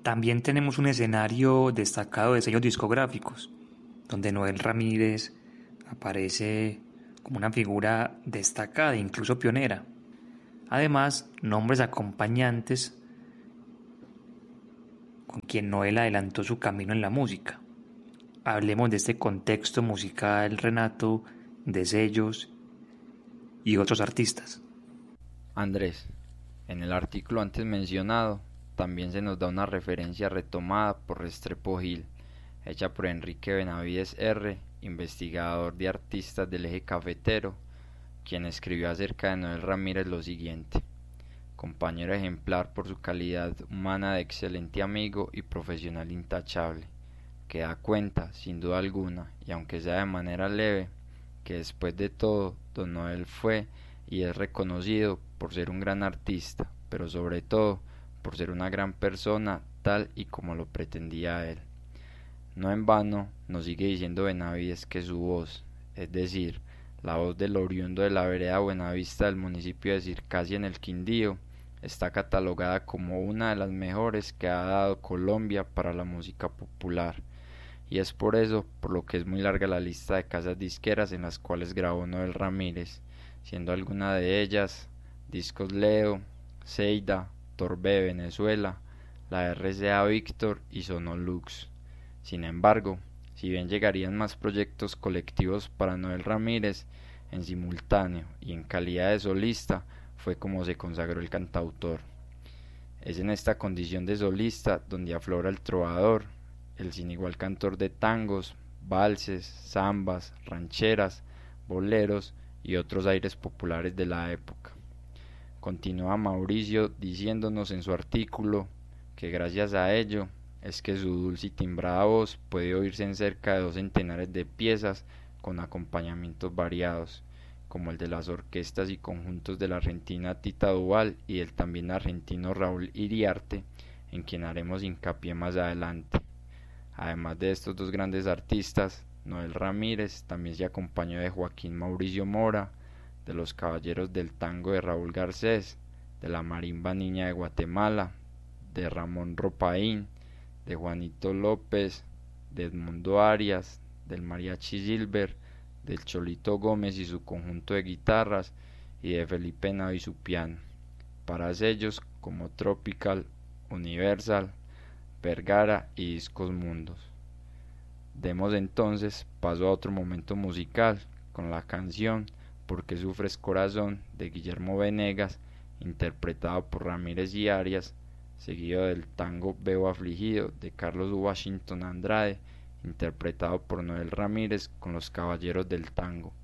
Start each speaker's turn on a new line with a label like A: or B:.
A: También tenemos un escenario destacado de sellos discográficos, donde Noel Ramírez aparece como una figura destacada e incluso pionera. Además, nombres acompañantes con quien Noel adelantó su camino en la música. Hablemos de este contexto musical, Renato, de sellos y otros artistas.
B: Andrés, en el artículo antes mencionado, también se nos da una referencia retomada por Restrepo Gil, hecha por Enrique Benavides R., investigador de artistas del eje cafetero, quien escribió acerca de Noel Ramírez lo siguiente: compañero ejemplar por su calidad humana de excelente amigo y profesional intachable, que da cuenta, sin duda alguna, y aunque sea de manera leve, que después de todo, don Noel fue y es reconocido por ser un gran artista, pero sobre todo por ser una gran persona tal y como lo pretendía él. No en vano nos sigue diciendo Benavides que su voz, es decir, la voz del oriundo de la vereda Buenavista del municipio de Circasia en el Quindío, está catalogada como una de las mejores que ha dado Colombia para la música popular, y es por eso por lo que es muy larga la lista de casas disqueras en las cuales grabó Noel Ramírez, siendo alguna de ellas Discos Leo, Seida, Torbe de Venezuela, la RCA Víctor y Sonolux. Sin embargo, si bien llegarían más proyectos colectivos para Noel Ramírez, en simultáneo y en calidad de solista fue como se consagró el cantautor. Es en esta condición de solista donde aflora el trovador, el sin igual cantor de tangos, valses, zambas, rancheras, boleros y otros aires populares de la época. Continúa Mauricio diciéndonos en su artículo que gracias a ello es que su dulce y timbrada voz puede oírse en cerca de 2 centenares de piezas con acompañamientos variados, como el de las orquestas y conjuntos de la argentina Tita Duval y del también argentino Raúl Iriarte, en quien haremos hincapié más adelante. Además de estos 2 grandes artistas, Noel Ramírez también se acompañó de Joaquín Mauricio Mora, de los Caballeros del Tango de Raúl Garcés, de la Marimba Niña de Guatemala, de Ramón Ropaín, de Juanito López, de Edmundo Arias, del Mariachi Gilbert, del Cholito Gómez y su conjunto de guitarras, y de Felipe Nava y su piano, para sellos como Tropical, Universal, Vergara y Discos Mundos. Demos entonces paso a otro momento musical con la canción ¿Por qué sufres corazón? De Guillermo Venegas, interpretado por Ramírez y Arias, seguido del tango Veo afligido de Carlos Washington Andrade, interpretado por Noel Ramírez con los Caballeros del Tango.